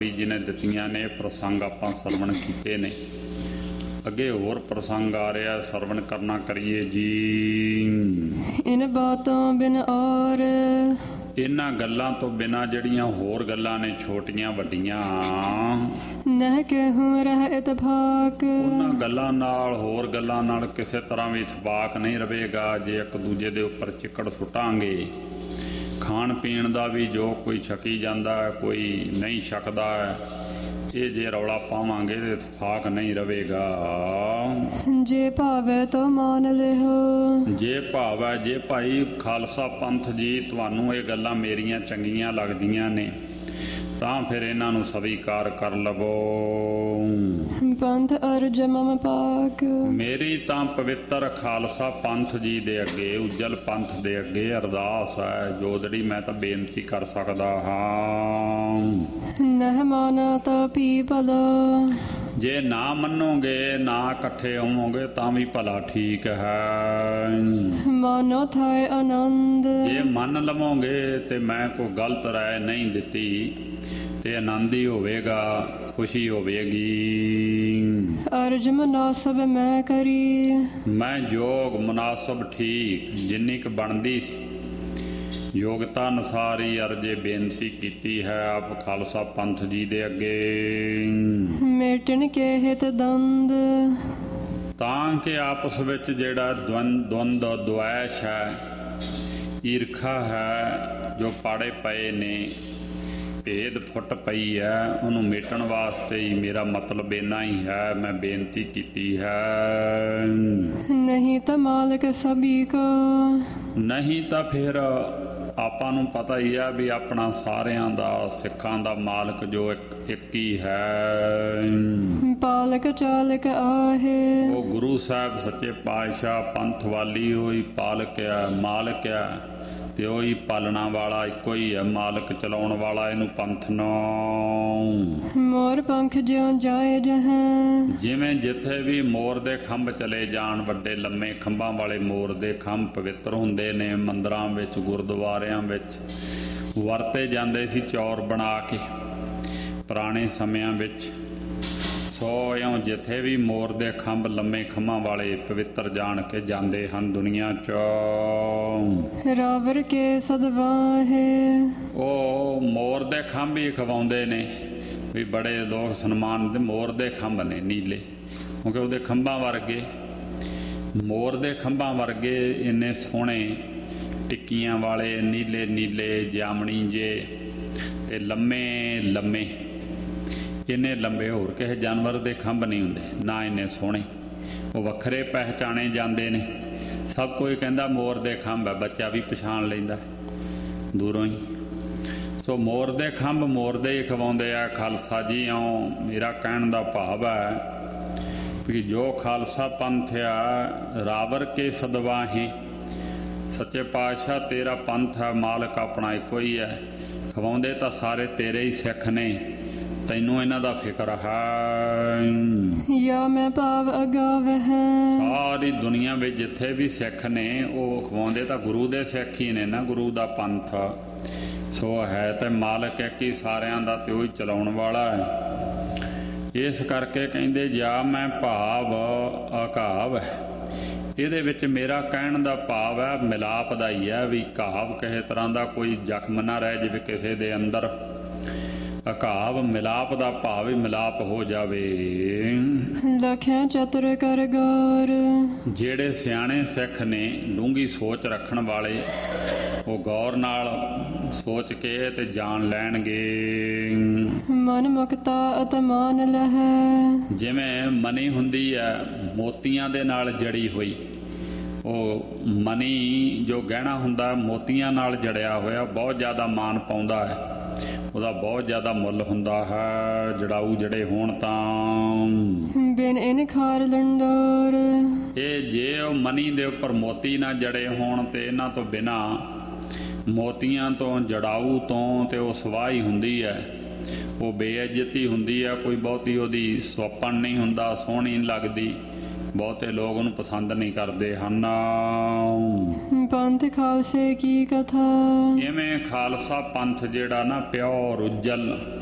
ਜਿਹਨੇ ਦਿੱਤੀਆਂ ਨੇ ਪ੍ਰਸੰਗ ਆਪਾਂ ਸਰਵਣ ਕੀਤੇ ਨੇ। ਅੱਗੇ ਹੋਰ ਪ੍ਰਸੰਗ ਆ ਰਿਹਾ, ਸਰਵਣ ਕਰਨਾ ਕਰੀਏ ਜੀ। ਇਨ ਬਾਤੋਂ ਬਿਨ ਔਰ, ਇਹਨਾਂ ਗੱਲਾਂ ਤੋਂ ਬਿਨਾਂ ਜਿਹੜੀਆਂ ਹੋਰ ਗੱਲਾਂ ਨੇ ਛੋਟੀਆਂ ਵੱਡੀਆਂ, ਨਹਿ ਕਹਿਉ ਰਹਿ ਇਤਫਾਕ, ਉਹਨਾਂ ਗੱਲਾਂ ਨਾਲ ਹੋਰ ਗੱਲਾਂ ਨਾਲ ਕਿਸੇ ਤਰ੍ਹਾਂ ਵੀ ਇਤਫਾਕ ਨਹੀਂ ਰਵੇਗਾ। ਜੇ ਇੱਕ ਦੂਜੇ ਦੇ ਉੱਪਰ ਚਿੱਕੜ ਸੁੱਟਾਂਗੇ, ਖਾਣ ਪੀਣ ਦਾ ਵੀ ਜੋ ਕੋਈ ਛਕੀ ਜਾਂਦਾ ਹੈ ਕੋਈ ਨਹੀਂ ਛਕਦਾ ਹੈ, ਇਹ ਜੇ ਰੌਲਾ ਪਾਵਾਂਗੇ ਤਾਂ ਇਤਫਾਕ ਨਹੀਂ ਰਵੇਗਾ। ਜੇ ਭਾਵੈ ਤੋ ਮਾਨ ਲਿਹੋ, ਜੇ ਭਾਵ ਹੈ, ਜੇ ਭਾਈ ਖਾਲਸਾ ਪੰਥ ਜੀ ਤੁਹਾਨੂੰ ਇਹ ਗੱਲਾਂ ਮੇਰੀਆਂ ਚੰਗੀਆਂ ਲੱਗਦੀਆਂ ਨੇ ਤਾਂ ਫਿਰ ਇਹਨਾਂ ਨੂੰ ਸਵੀਕਾਰ ਕਰ ਲਵੋ। ਪੰਥ ਅਰਜ ਮਮ ਪਾਕ, ਮੇਰੀ ਤਾਂ ਪਵਿੱਤਰ ਖਾਲਸਾ ਪੰਥ ਜੀ ਦੇ ਅੱਗੇ, ਉਜਲ ਪੰਥ ਦੇ ਅੱਗੇ ਅਰਦਾਸ ਹੈ ਜੋ ਜਿਹੜੀ ਮੈਂ ਤਾਂ ਬੇਨਤੀ ਕਰ ਸਕਦਾ ਹਾਂ। ਨਹਿ ਮਾਨਾ ਤਾ ਪੀ ਭਲਾ, ਜੇ ਨਾ ਮੰਨੋਗੇ, ਨਾ ਇਕੱਠੇ ਹੋਵੋਗੇ ਤਾਂ ਵੀ ਭਲਾ ਠੀਕ ਹੈ। ਮਾਨੋ ਥਾਇ ਆਨੰਦ, ਜੇ ਮੰਨ ਲਵੋਗੇ ਤੇ ਮੈਂ ਕੋਈ ਗਲਤ ਰਾਏ ਨਹੀਂ ਦਿੱਤੀ ਤੇ ਆਨੰਦ ਹੀ ਹੋਵੇਗਾ, ਖੁਸ਼ੀ ਹੋਵੇਗੀ। ਅਰਜ ਮੁਨਾਸਬ ਮੈਂ ਕਰੀ, ਮੈਂ ਯੋਗ ਮੁਨਾਸਬ ਠੀਕ ਜਿੰਨੀ ਕੁ ਬਣਦੀ ਸੀ ਯੋਗਤਾ ਅਨੁਸਾਰ ਹੀ ਅਰਜੇ ਬੇਨਤੀ ਕੀਤੀ ਹੈ ਆਪ ਖਾਲਸਾ ਪੰਥ ਜੀ ਦੇ ਅੱਗੇ। ਮੇਟਣ ਕੇ ਹਿਤ ਦੰਦ, ਤਾਂ ਕਿ ਆਪਸ ਵਿੱਚ ਜਿਹੜਾ ਦਵੰਦ ਦੁਆਇਸ਼ ਹੈ, ਈਰਖਾ ਹੈ, ਜੋ ਪਾੜੇ ਪਏ ਨੇ, ਭੇਦ ਫੁੱਟ ਪਈ ਹੈ, ਉਹਨੂੰ ਮੇਟਣ ਵਾਸਤੇ ਹੀ ਮੇਰਾ ਮਤਲਬ ਇੰਨਾ ਹੀ ਹੈ, ਮੈਂ ਬੇਨਤੀ ਕੀਤੀ ਹੈ। ਨਹੀਂ ਤਾਂ ਮਾਲਕ ਸਭੀ ਕੋ, ਨਹੀਂ ਤਾਂ ਫਿਰ ਆਪਾਂ ਨੂੰ ਪਤਾ ਹੀ ਆ ਵੀ ਆਪਣਾ ਸਾਰਿਆਂ ਦਾ, ਸਿੱਖਾਂ ਦਾ ਮਾਲਕ ਜੋ ਇੱਕ ਹੀ ਹੈ। ਪਾਲਕ ਚਾਲਕ ਆਹੇ, ਉਹ ਗੁਰੂ ਸਾਹਿਬ ਸੱਚੇ ਪਾਤਸ਼ਾਹ ਪੰਥ ਵਾਲੀ ਹੋਈ ਪਾਲਕ ਆ, ਮਾਲਕ ਆ, ਤੇ ਉਹੀ ਪਾਲਣਾ ਵਾਲਾ ਇੱਕੋ ਹੀ ਹੈ, ਮਾਲਕ ਚਲਾਉਣ ਵਾਲਾ ਇਹਨੂੰ ਪੰਥ ਨੂੰ। ਮੋਰ ਪੰਖ ਜਿਉਂ ਜਾਏ ਜਹਾਂ, ਜਿਵੇਂ ਜਿੱਥੇ ਵੀ ਮੋਰ ਦੇ ਖੰਭ ਚਲੇ ਜਾਣ, ਵੱਡੇ ਲੰਮੇ ਖੰਭਾਂ ਵਾਲੇ ਮੋਰ ਦੇ ਖੰਭ ਪਵਿੱਤਰ ਹੁੰਦੇ ਨੇ, ਮੰਦਰਾਂ ਵਿੱਚ ਗੁਰਦੁਆਰਿਆਂ ਵਿੱਚ ਵਰਤੇ ਜਾਂਦੇ ਸੀ ਚੌਰ ਬਣਾ ਕੇ ਪੁਰਾਣੇ ਸਮਿਆਂ ਵਿੱਚ। ਸੋ ਇਉਂ ਜਿੱਥੇ ਵੀ ਮੋਰ ਦੇ ਖੰਭ ਲੰਮੇ ਖੰਭਾਂ ਵਾਲੇ ਪਵਿੱਤਰ ਜਾਣ ਕੇ ਜਾਂਦੇ ਹਨ ਦੁਨੀਆ 'ਚ। ਰਾਵਰ ਕੇ ਸਦਵਾਹੇ, ਉਹ ਮੋਰ ਦੇ ਖੰਭ ਹੀ ਖਵਾਉਂਦੇ ਨੇ ਵੀ ਬੜੇ ਲੋਕ ਸਨਮਾਨ ਦੇ ਮੋਰ ਦੇ ਖੰਭ ਨੇ ਨੀਲੇ, ਕਿਉਂਕਿ ਉਹਦੇ ਖੰਭਾਂ ਵਰਗੇ, ਮੋਰ ਦੇ ਖੰਭਾਂ ਵਰਗੇ ਇੰਨੇ ਸੋਹਣੇ ਟਿੱਕੀਆਂ ਵਾਲੇ ਨੀਲੇ ਨੀਲੇ ਜਾਮਣੀ ਜੇ ਤੇ ਲੰਮੇ ਲੰਮੇ, ਇੰਨੇ ਲੰਬੇ ਹੋਰ ਕਿਸੇ ਜਾਨਵਰ ਦੇ ਖੰਭ ਨਹੀਂ ਹੁੰਦੇ ਨਾ ਇੰਨੇ ਸੋਹਣੇ। ਉਹ ਵੱਖਰੇ ਪਹਿਚਾਣੇ ਜਾਂਦੇ ਨੇ, ਸਭ ਕੋਈ ਕਹਿੰਦਾ ਮੋਰ ਦੇ ਖੰਭ ਹੈ, ਬੱਚਾ ਵੀ ਪਛਾਣ ਲੈਂਦਾ ਦੂਰੋਂ ਹੀ। ਸੋ ਮੋਰ ਦੇ ਖੰਭ ਮੋਰ ਦੇ ਹੀ ਖਵਾਉਂਦੇ ਆ ਖਾਲਸਾ ਜੀ। ਇਉਂ ਮੇਰਾ ਕਹਿਣ ਦਾ ਭਾਵ ਹੈ ਵੀ ਜੋ ਖਾਲਸਾ ਪੰਥ ਆ, ਰਾਵਰ ਕੇ ਸਦਵਾਹੀ, ਸੱਚੇ ਪਾਤਸ਼ਾਹ ਤੇਰਾ ਪੰਥ ਹੈ, ਮਾਲਕ ਆਪਣਾ ਇੱਕੋ ਹੀ ਹੈ, ਖਵਾਉਂਦੇ ਤਾਂ ਸਾਰੇ ਤੇਰੇ ਹੀ ਸਿੱਖ ਨੇ, ਤੈਨੂੰ ਇਹਨਾਂ ਦਾ ਫਿਕਰ ਹੈ। ਯਾ ਮੈਂ ਭਾਵ ਅਗਾਵ ਹੈ, ਸਾਰੀ ਦੁਨੀਆ ਵਿੱਚ ਜਿੱਥੇ ਵੀ ਸਿੱਖ ਨੇ ਉਹ ਖਵਾਉਂਦੇ ਤਾਂ ਗੁਰੂ ਦੇ ਸਿੱਖ ਹੀ ਨੇ ਨਾ, ਗੁਰੂ ਦਾ ਪੰਥ। ਸੋ ਹੈ ਤੇ ਮਾਲਕ ਇੱਕ ਹੀ ਸਾਰਿਆਂ ਦਾ ਤੇ ਉਹ ਹੀ ਚਲਾਉਣ ਵਾਲਾ ਹੈ। ਇਸ ਕਰਕੇ ਕਹਿੰਦੇ ਜਾ ਮੈਂ ਭਾਵ ਅਕਾਵ ਹੈ। ਇਹਦੇ ਵਿੱਚ ਮੇਰਾ ਕਹਿਣ ਦਾ ਭਾਵ ਹੈ ਮਿਲਾਪ ਦਾ ਹੀ ਹੈ, ਵੀ ਘਾਵ ਕਿਸੇ ਤਰ੍ਹਾਂ ਦਾ ਕੋਈ ਜ਼ਖਮ ਨਾ ਰਹਿ ਜਾਵੇ ਕਿਸੇ ਦੇ ਅੰਦਰ। ਅਕਾਵ ਮਿਲਾਪ ਦਾ ਭਾਵ ਹੀ ਮਿਲਾਪ ਹੋ ਜਾਵੇ। ਲਖਿਆ ਚਤੁਰ ਕਰ ਗੌਰ, ਜਿਹੜੇ ਸਿਆਣੇ ਸਿੱਖ ਨੇ ਡੂੰਘੀ ਸੋਚ ਰੱਖਣ ਵਾਲੇ, ਉਹ ਗੌਰ ਨਾਲ ਸੋਚ ਕੇ ਤੇ ਜਾਣ ਲੈਣਗੇ। ਮਨ ਮੁਕਤਾ ਅਤਮਾਨ ਲਹੈ, ਜਿਵੇਂ ਮਨੀ ਹੁੰਦੀ ਹੈ ਮੋਤੀਆਂ ਦੇ ਨਾਲ ਜੜੀ ਹੋਈ, ਉਹ ਮਨੀ ਜੋ ਗਹਿਣਾ ਹੁੰਦਾ ਮੋਤੀਆਂ ਨਾਲ ਜੜਿਆ ਹੋਇਆ ਬਹੁਤ ਜ਼ਿਆਦਾ ਮਾਨ ਪਾਉਂਦਾ ਹੈ, ਉਹਦਾ ਬਹੁਤ ਜ਼ਿਆਦਾ ਮੁੱਲ ਹੁੰਦਾ ਹੈ। ਜੜਾਊ ਜੜੇ ਹੋਣ ਤਾਂ ਬਿਨ ਇਨ ਖਾਰ ਲੰਡੋਰ, ਇਹ ਜੇ ਉਹ ਮਨੀ ਦੇ ਉੱਪਰ ਮੋਤੀ ਨਾ ਜੜੇ ਹੋਣ ਤੇ ਇਹਨਾਂ ਤੋਂ ਬਿਨਾਂ, ਮੋਤੀਆਂ ਤੋਂ ਜੜਾਊ ਤੋਂ ਤੇ ਉਹ ਸਵਾਹ ਹੀ ਹੁੰਦੀ ਹੈ, ਉਹ ਬੇਇੱਜ਼ਤੀ ਹੁੰਦੀ ਹੈ, ਕੋਈ ਬਹੁਤੀ ਉਹਦੀ ਸੁਆਪਣ ਨਹੀਂ ਹੁੰਦਾ, ਸੋਹਣੀ ਨਹੀਂ ਲੱਗਦੀ, ਬਹੁਤੇ ਲੋਕ ਉਹਨੂੰ ਪਸੰਦ ਨਹੀਂ ਕਰਦੇ ਹਨ। ਪੰਥ ਖਾਲਸੇ ਕੀ ਕਥਾ, ਇਵੇਂ ਖਾਲਸਾ ਪੰਥ ਜਿਹੜਾ ਨਾ ਪਿਓਰ ਉਜਲ